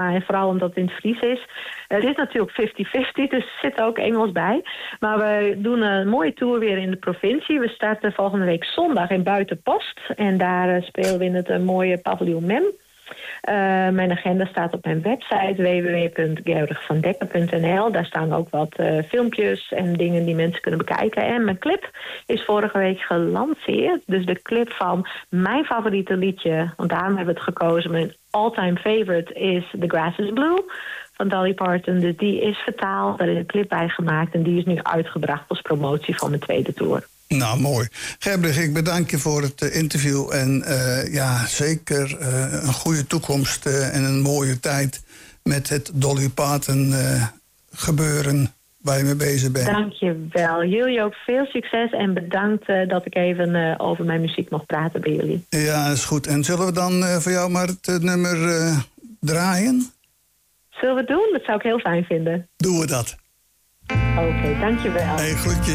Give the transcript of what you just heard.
En vooral omdat het in het Fries is. Het is natuurlijk 50-50, dus er zit ook Engels bij. Maar we doen een mooie tour weer in de provincie. We starten volgende week zondag in Buitenpost. En daar spelen we in het mooie paviljoen Mem. Mijn agenda staat op mijn website www.georgvandekker.nl. Daar staan ook wat filmpjes en dingen die mensen kunnen bekijken. En mijn clip is vorige week gelanceerd. Dus de clip van mijn favoriete liedje, want daarom hebben we het gekozen. Mijn all-time favorite is The Grass is Blue van Dolly Parton. Dus die is vertaald, daar is een clip bij gemaakt. En die is nu uitgebracht als promotie van mijn tweede tour. Nou, mooi. Gerbrig, ik bedank je voor het interview. En zeker een goede toekomst en een mooie tijd met het Dolly Parton gebeuren waar je mee bezig bent. Dank je wel. Jullie ook veel succes en bedankt dat ik even over mijn muziek mocht praten bij jullie. Ja, dat is goed. En zullen we dan voor jou maar het nummer draaien? Zullen we het doen? Dat zou ik heel fijn vinden. Doen we dat. Oké, dank je wel. Hey, groetjes.